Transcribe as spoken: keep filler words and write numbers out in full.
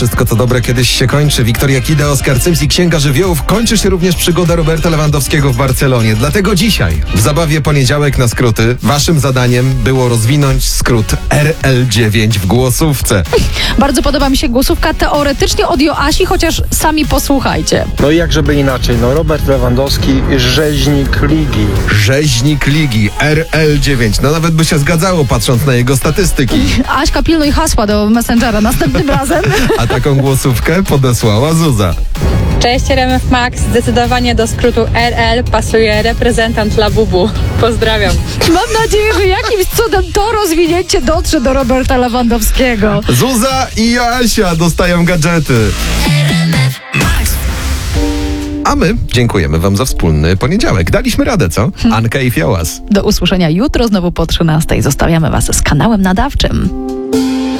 Wszystko co dobre kiedyś się kończy. Wiktoria Kida, Oskar Cyms i Księga Żywiołów. Kończy się również przygoda Roberta Lewandowskiego w Barcelonie. Dlatego dzisiaj w zabawie Poniedziałek na skróty waszym zadaniem było rozwinąć skrót R L dziewięć w głosówce. Bardzo podoba mi się głosówka teoretycznie od Joasi, chociaż sami posłuchajcie. No i jak żeby inaczej, no Robert Lewandowski, rzeźnik ligi. Rzeźnik ligi R L dziewięć. No nawet by się zgadzało, patrząc na jego statystyki. Aśka, pilnuj hasła do Messengera następnym razem. A taką głosówkę podesłała Zuza. Cześć, R M F Max. Zdecydowanie do skrótu R L pasuje reprezentant Labubu. Pozdrawiam. Mam nadzieję, że jakimś cudem to rozwinięcie dotrze do Roberta Lewandowskiego. Zuza i Joasia dostają gadżety. A my dziękujemy wam za wspólny poniedziałek. Daliśmy radę, co? Anka i Fiołas. Do usłyszenia jutro znowu po trzynastej. Zostawiamy was z kanałem nadawczym.